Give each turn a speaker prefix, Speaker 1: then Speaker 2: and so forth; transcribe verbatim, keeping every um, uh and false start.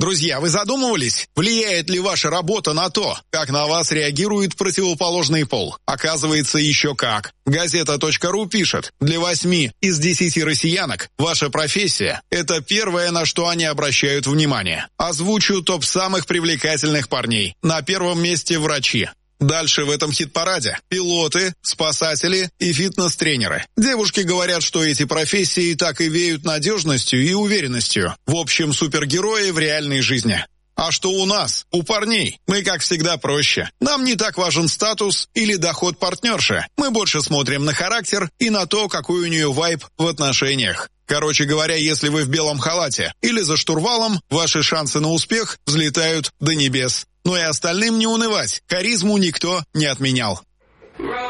Speaker 1: Друзья, вы задумывались, влияет ли ваша работа на то, как на вас реагирует противоположный пол? Оказывается, еще как. Газета точка ру пишет, для восьми из десяти россиянок ваша профессия – это первое, на что они обращают внимание. Озвучу топ самых привлекательных парней. На первом месте врачи. Дальше в этом хит-параде пилоты, спасатели и фитнес-тренеры. Девушки говорят, что эти профессии так и веют надежностью и уверенностью. В общем, супергерои в реальной жизни. А что у нас, у парней? Мы, как всегда, проще. Нам не так важен статус или доход партнерши. Мы больше смотрим на характер и на то, какой у нее вайб в отношениях. Короче говоря, если вы в белом халате или за штурвалом, ваши шансы на успех взлетают до небес. Но и остальным не унывать, харизму никто не отменял.